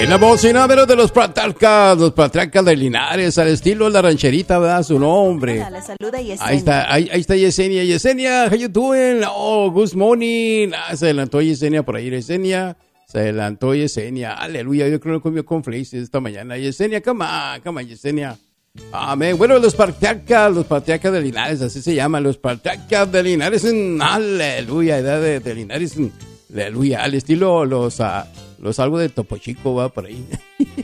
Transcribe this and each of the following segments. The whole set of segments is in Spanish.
En la bocinadera de los patriarcas de Linares, al estilo de la rancherita, ¿verdad? Su nombre. Hola, la saluda Yesenia. Ahí está Yesenia. Yesenia, how you doing? Oh, good morning. Se adelantó Yesenia por ahí, Yesenia. Se adelantó Yesenia. Aleluya, yo creo que comió cornflakes esta mañana. Yesenia, come on, Yesenia. Amén. Bueno, los patriarcas de Linares, así se llaman, los patriarcas de Linares. Aleluya, edad de Linares. Aleluya, al estilo los algo de Topo Chico, va por ahí.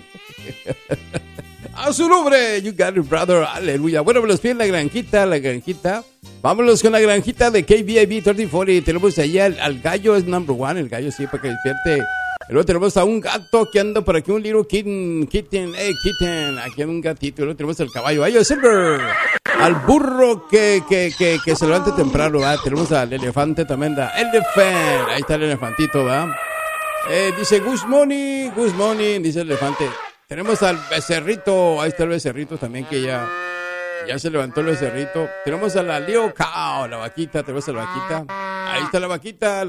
A su nombre, you got it, brother. Aleluya. Bueno, me los piden la granjita. Vámonos con la granjita de KBIB 3040. Tenemos allá al gallo, es number one, el gallo sí, para que despierte. Luego tenemos a un gato que anda por aquí, un little kitten, aquí hay un gatito. Luego tenemos al caballo, Silver, al burro que se levante temprano, ¿va? Tenemos al elefante también, ahí está el elefantito, ¿va? Dice, good morning, dice el elefante. Tenemos al becerrito, ahí está el becerrito también, que ya se levantó el becerrito. Tenemos a la Leo Cow, la vaquita, tenemos a la vaquita. Ahí está la vaquita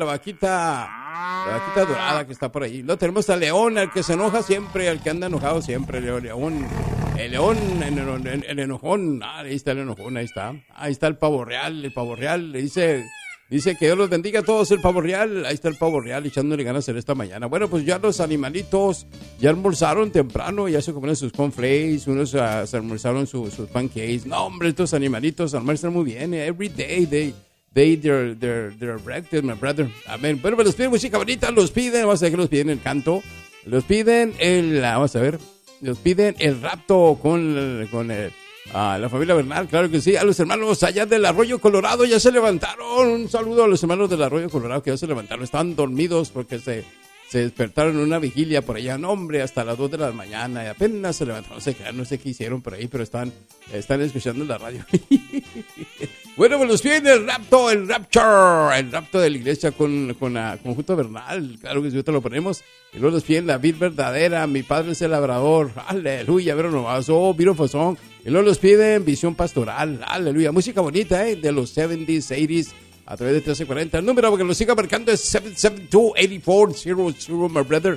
dorada que está por ahí. Luego tenemos al león, al que se enoja siempre, al que anda enojado siempre, el león, el enojón. Ahí está el enojón, ahí está el pavo real, Dice que Dios los bendiga a todos, el pavo real. Ahí está el pavo real echándole ganas en esta mañana. Bueno, pues ya los animalitos ya almorzaron temprano, ya se comieron sus cornflakes, unos se almorzaron sus pancakes. No, hombre, estos animalitos almuerzan muy bien. Every day they're breakfast, my brother. Amén. Bueno, pues los piden música bonita, vamos a ver que los piden el canto. Los piden los piden el rapto con la familia Bernal, claro que sí. A los hermanos allá del Arroyo Colorado ya se levantaron. Un saludo a los hermanos del Arroyo Colorado que ya se levantaron. Estaban dormidos porque se despertaron en una vigilia por allá. No, hombre, hasta las 2 de la mañana. Y apenas se levantaron. No sé qué hicieron por ahí, pero están escuchando la radio. Bueno, pues los piden el rapto de la iglesia con Conjunto Bernal. Claro que sí, ahorita lo ponemos. Y luego los piden la vid verdadera. Mi padre es el labrador. Aleluya, pero nomás. Viro Fosón. Y luego los piden Visión Pastoral. Aleluya. Música bonita, de los 70s, 80s. A través de 1340. El número que lo siga marcando es 772-8400, my brother.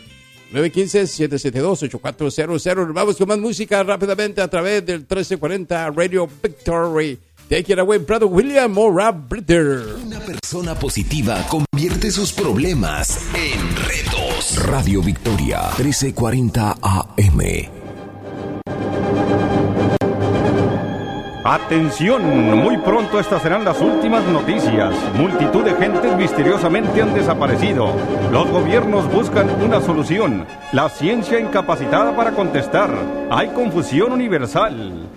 915-772-8400. Nos vamos con más música rápidamente a través del 1340 Radio Victory. Take it away, brother William Mora, brother. Una persona positiva convierte sus problemas en retos. Radio Victoria, 1340 AM. Atención, muy pronto estas serán las últimas noticias. Multitud de gentes misteriosamente han desaparecido. Los gobiernos buscan una solución. La ciencia incapacitada para contestar. Hay confusión universal.